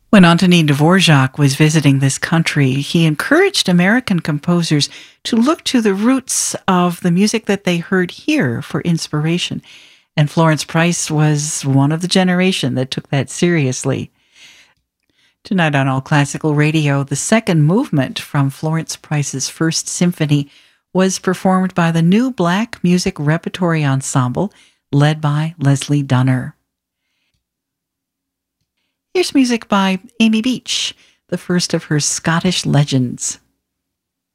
When Antonin Dvorak was visiting this country, he encouraged American composers to look to the roots of the music that they heard here for inspiration. And Florence Price was one of the generation that took that seriously. Tonight on All Classical Radio, the second movement from Florence Price's First Symphony was performed by the New Black Music Repertory Ensemble, led by Leslie Dunner. Here's music by Amy Beach, the first of her Scottish legends.